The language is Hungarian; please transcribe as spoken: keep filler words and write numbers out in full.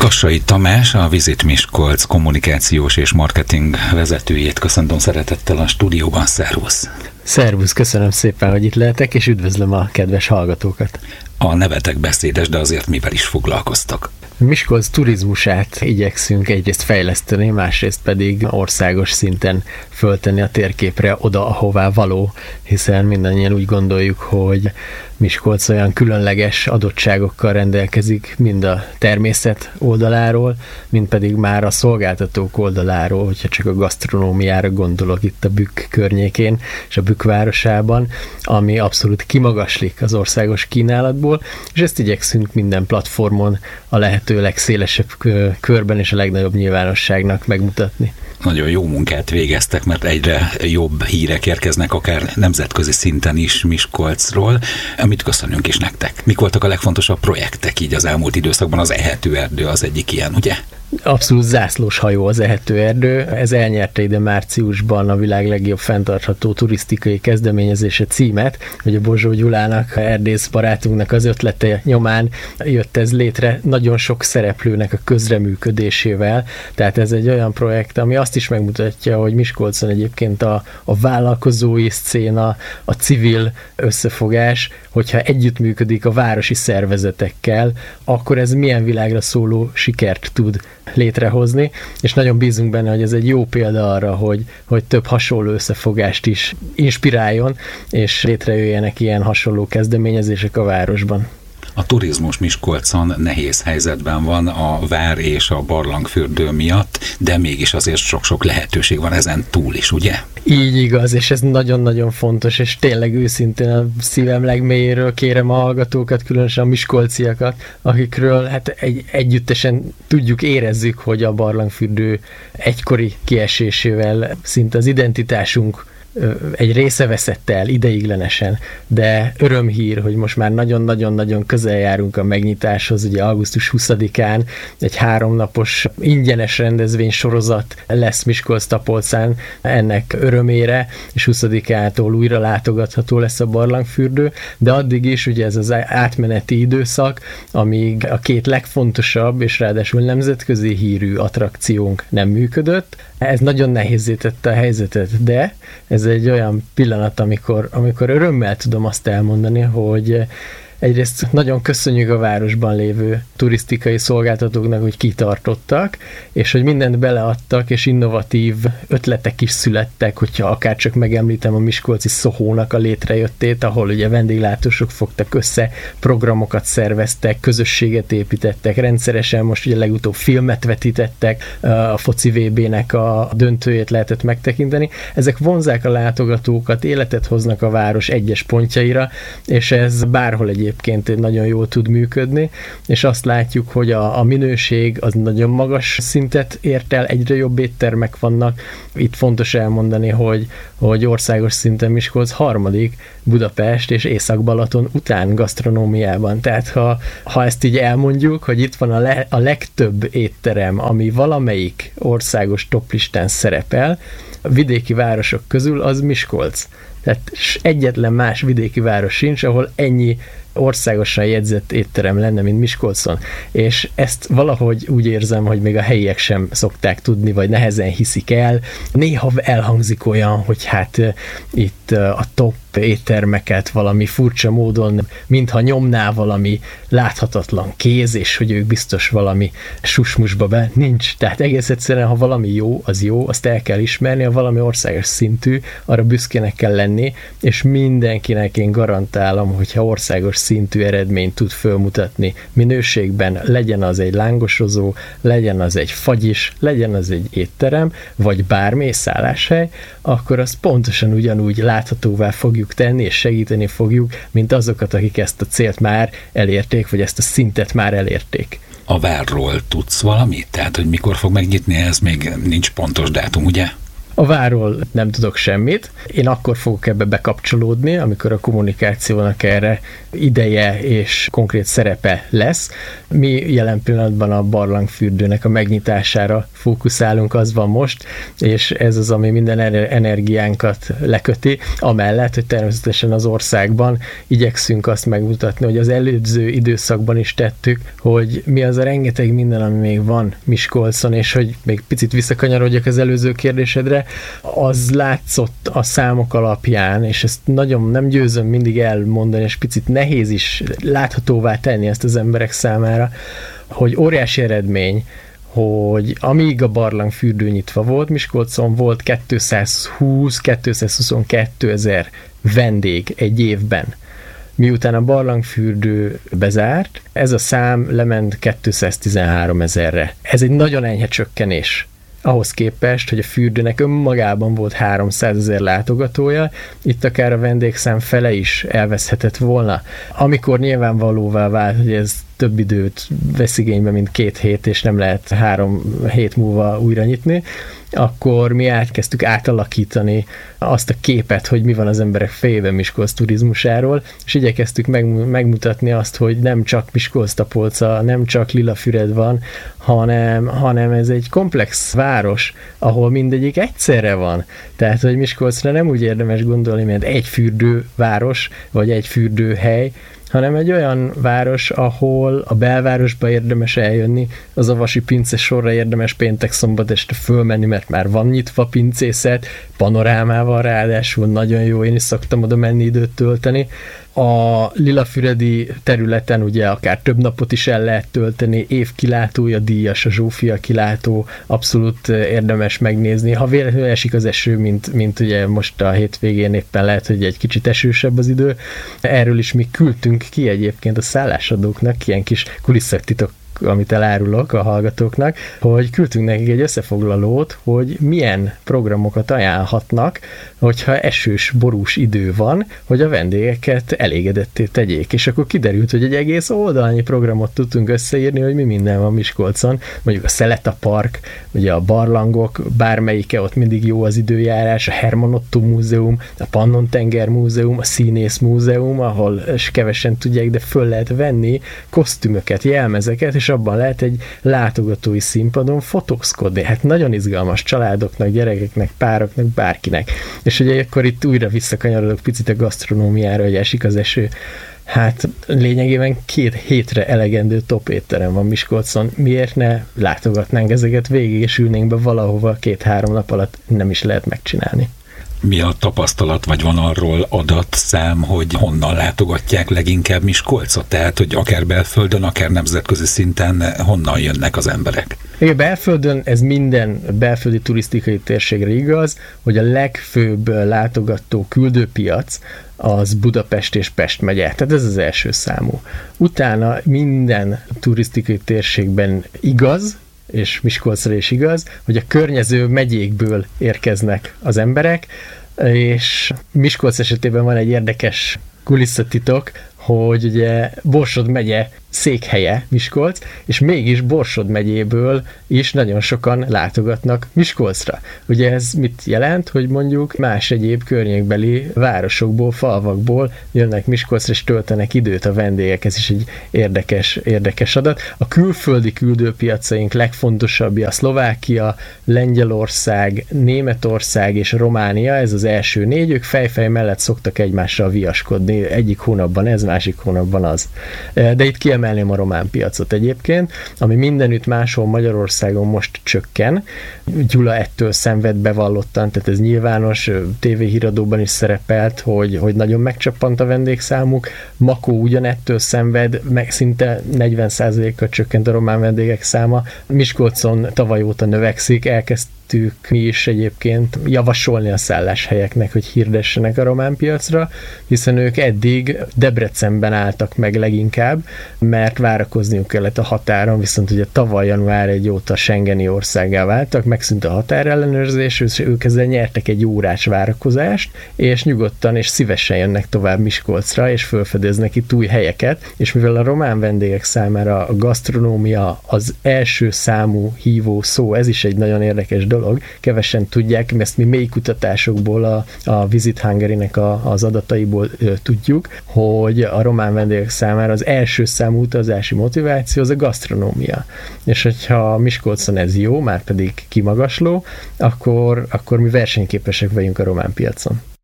Kassai Tamás, a Visit Miskolc kommunikációs és marketing vezetőjét köszöntöm szeretettel a stúdióban. Szervusz! Szervusz, köszönöm szépen, hogy itt lehetek, és üdvözlöm a kedves hallgatókat. A nevetek beszédes, de azért mivel is foglalkoztak? Miskolc turizmusát igyekszünk egyrészt fejleszteni, másrészt pedig országos szinten föltenni a térképre oda, ahová való, hiszen mindannyian úgy gondoljuk, hogy Miskolc olyan különleges adottságokkal rendelkezik, mind a természet oldaláról, mind pedig már a szolgáltatók oldaláról, hogyha csak a gasztronómiára gondolok itt a Bükk környékén és a Bükk városában, ami abszolút kimagaslik az országos kínálatból, és ezt igyekszünk minden platformon a lehető legszélesebb körben és a legnagyobb nyilvánosságnak megmutatni. Nagyon jó munkát végeztek, mert egyre jobb hírek érkeznek, akár nemzetközi szinten is Miskolcról, amit köszönünk is nektek. Mik voltak a legfontosabb projektek így az elmúlt időszakban? Az Ehető erdő az egyik ilyen, ugye? Abszolút zászlós hajó az Ehető erdő. Ez elnyerte ide márciusban a világ legjobb fenntartható turisztikai kezdeményezése címet, hogy a Bozsó Gyulának, erdész barátunknak az ötlete nyomán jött ez létre nagyon sok szereplőnek a közreműködésével. Tehát ez egy olyan projekt, ami azt is megmutatja, hogy Miskolcon egyébként a, a vállalkozói szcéna, a civil összefogás, hogyha együttműködik a városi szervezetekkel, akkor ez milyen világra szóló sikert tud létrehozni, és nagyon bízunk benne, hogy ez egy jó példa arra, hogy, hogy több hasonló összefogást is inspiráljon, és létrejöjjenek ilyen hasonló kezdeményezések a városban. A turizmus Miskolcon nehéz helyzetben van a vár és a barlangfürdő miatt, de mégis azért sok-sok lehetőség van ezen túl is, ugye? Így igaz, és ez nagyon-nagyon fontos, és tényleg őszintén a szívem legmélyéről kérem a hallgatókat, különösen a miskolciakat, akikről hát egy, együttesen tudjuk, érezzük, hogy a barlangfürdő egykori kiesésével szinte az identitásunk egy része veszett el ideiglenesen, de örömhír, hogy most már nagyon-nagyon-nagyon közel járunk a megnyitáshoz. Ugye augusztus huszadikán egy háromnapos ingyenes rendezvény sorozat lesz Miskolc-Tapolcán ennek örömére, és huszadikától újra látogatható lesz a barlangfürdő, de addig is ugye ez az átmeneti időszak, amíg a két legfontosabb és ráadásul nemzetközi hírű attrakciónk nem működött. Ez nagyon nehézzé tette a helyzetet, de ez egy olyan pillanat, amikor, amikor örömmel tudom azt elmondani, hogy egyrészt nagyon köszönjük a városban lévő turisztikai szolgáltatóknak, hogy kitartottak, és hogy mindent beleadtak, és innovatív ötletek is születtek, hogyha akár csak megemlítem a miskolci Szohónak a létrejöttét, ahol ugye vendéglátósok fogtak össze, programokat szerveztek, közösséget építettek, rendszeresen most ugye legutóbb filmet vetítettek, a foci vé bének a döntőjét lehetett megtekinteni. Ezek vonzák a látogatókat, életet hoznak a város egyes pontjaira, és ez bárhol egy egyébként nagyon jól tud működni, és azt látjuk, hogy a, a minőség az nagyon magas szintet ért el, egyre jobb éttermek vannak. Itt fontos elmondani, hogy, hogy országos szinten Miskolc harmadik Budapest és Észak-Balaton után gasztronómiában. Tehát ha, ha ezt így elmondjuk, hogy itt van a, le, a legtöbb étterem, ami valamelyik országos toplistán szerepel, a vidéki városok közül az Miskolc. Tehát egyetlen más vidéki város sincs, ahol ennyi országosan jegyzett étterem lenne, mint Miskolcon. És ezt valahogy úgy érzem, hogy még a helyiek sem szokták tudni, vagy nehezen hiszik el. Néha elhangzik olyan, hogy hát itt a top éttermeket valami furcsa módon, mintha nyomná valami láthatatlan kéz, és hogy ők biztos valami susmusba be. Nincs. Tehát egész egyszerűen, ha valami jó, az jó, azt el kell ismerni, ha valami országos szintű, arra büszkének kell lenni, és mindenkinek én garantálom, hogyha országos szintű eredményt tud fölmutatni minőségben, legyen az egy lángosozó, legyen az egy fagyis, legyen az egy étterem, vagy bármely szálláshely, akkor azt pontosan ugyanúgy láthatóvá fogjuk tenni, és segíteni fogjuk, mint azokat, akik ezt a célt már elérték, vagy ezt a szintet már elérték. A várról tudsz valamit? Tehát, hogy mikor fog megnyitni, ez még nincs pontos dátum, ugye? A váról nem tudok semmit. Én akkor fogok ebbe bekapcsolódni, amikor a kommunikációnak erre ideje és konkrét szerepe lesz. Mi jelen pillanatban a barlangfürdőnek a megnyitására fókuszálunk, az van most, és ez az, ami minden energiánkat leköti, amellett, hogy természetesen az országban igyekszünk azt megmutatni, hogy az előző időszakban is tettük, hogy mi az a rengeteg minden, ami még van Miskolcon, és hogy még picit visszakanyarodjak az előző kérdésedre, az látszott a számok alapján, és ezt nagyon nem győzöm mindig elmondani, és picit nehéz is láthatóvá tenni ezt az emberek számára, hogy óriási eredmény, hogy amíg a barlangfürdő nyitva volt, Miskolcon volt kétszázhúsz-kétszázhuszonkettő ezer vendég egy évben. Miután a barlangfürdő bezárt, ez a szám lement kétszáztizenhárom ezerre. Ez egy nagyon enyhe csökkenés. Ahhoz képest, hogy a fürdőnek önmagában volt háromszázezer látogatója, itt akár a vendégszám fele is elveszhetett volna. Amikor nyilvánvalóvá vált, hogy ez több időt vesz igénybe, mint két hét, és nem lehet három hét múlva újra nyitni, akkor mi átkezdtük átalakítani azt a képet, hogy mi van az emberek fejében Miskolc turizmusáról, és igyekeztük megmutatni azt, hogy nem csak Miskolc-Tapolca, nem csak Lilafüred van, hanem, hanem ez egy komplex város, ahol mindegyik egyszerre van. Tehát, hogy Miskolcra nem úgy érdemes gondolni, mint egy fürdőváros, vagy egy fürdőhely, hanem egy olyan város, ahol a belvárosba érdemes eljönni, az Avasi pince sorra érdemes péntek-szombat este fölmenni, mert már van nyitva pincészet, panorámával ráadásul nagyon jó, én is szoktam oda menni időt tölteni. A lilafüredi területen ugye akár több napot is el lehet tölteni, évkilátója díjas, a Zsófia kilátó, abszolút érdemes megnézni. Ha véletlenül esik az eső, mint, mint ugye most a hétvégén éppen lehet, hogy egy kicsit esősebb az idő, erről is mi küldtünk ki egyébként a szállásadóknak, ilyen kis kulisszatitok, amit elárulok a hallgatóknak, hogy küldtünk nekik egy összefoglalót, hogy milyen programokat ajánlhatnak, hogyha esős, borús idő van, hogy a vendégeket elégedetté tegyék. És akkor kiderült, hogy egy egész oldalnyi programot tudtunk összeírni, hogy mi minden van Miskolcon, mondjuk a Szeleta Park, ugye a barlangok, bármelyike, ott mindig jó az időjárás, a Herman Otto Múzeum, a Pannon-tenger Múzeum, a Színész Múzeum, ahol kevesen tudják, de föl lehet venni kosztümöket, jelmezeket, és abban lehet egy látogatói színpadon fotózkodni. Hát nagyon izgalmas családoknak, gyerekeknek, pároknak, bárkinek. És ugye akkor itt újra visszakanyarodok picit a gasztronómiára, hogy esik az eső. Hát lényegében két hétre elegendő top étterem van Miskolcon. Miért ne látogatnánk ezeket végig, és ülnénk be valahova két-három nap alatt, nem is lehet megcsinálni. Mi a tapasztalat, vagy van arról adatszám, hogy honnan látogatják leginkább Miskolcot? Tehát, hogy akár belföldön, akár nemzetközi szinten honnan jönnek az emberek? Igen, belföldön ez minden belföldi turisztikai térségre igaz, hogy a legfőbb látogató küldőpiac az Budapest és Pest megye. Tehát ez az első számú. Utána minden turisztikai térségben igaz, és Miskolcra is igaz, hogy a környező megyékből érkeznek az emberek, és Miskolc esetében van egy érdekes kulisszatitok, hogy ugye Borsod megye székhelye Miskolc, és mégis Borsod megyéből is nagyon sokan látogatnak Miskolcra. Ugye ez mit jelent, hogy mondjuk más egyéb környékbeli városokból, falvakból jönnek Miskolcra, és töltenek időt a vendégek, ez is egy érdekes, érdekes adat. A külföldi küldőpiacaink legfontosabbja a Szlovákia, Lengyelország, Németország és Románia, ez az első négy, ők fejfej mellett szoktak egymással viaskodni, egyik hónapban ez, másik hónapban az. De itt kiemelném a román piacot egyébként, ami mindenütt máshol Magyarországon most csökken. Gyula ettől szenved bevallottan, tehát ez nyilvános, tévéhíradóban is szerepelt, hogy, hogy nagyon megcsappant a vendégszámuk. Makó ugyanettől szenved, meg szinte negyven százalékkal csökkent a román vendégek száma. Miskolcon tavaly óta növekszik, elkezd mi is egyébként javasolni a szálláshelyeknek, hogy hirdessenek a román piacra, hiszen ők eddig Debrecenben álltak meg leginkább, mert várakozniuk kellett a határon, viszont ugye tavaly január elseje óta schengeni országgá váltak, megszűnt a határellenőrzés, és ők ezzel nyertek egy órás várakozást, és nyugodtan és szívesen jönnek tovább Miskolcra, és felfedeznek itt új helyeket, és mivel a román vendégek számára a gasztronómia az első számú hívó szó, ez is egy nagyon érdekes dolog, dolog. Kevesen tudják, ezt mi mély kutatásokból, a, a Visit Hungary-nek a, az adataiból ö, tudjuk, hogy a román vendégek számára az első számú utazási motiváció az a gasztronómia. És hogyha Miskolcon ez jó, már pedig kimagasló, akkor, akkor mi versenyképesek vagyunk a román piacon.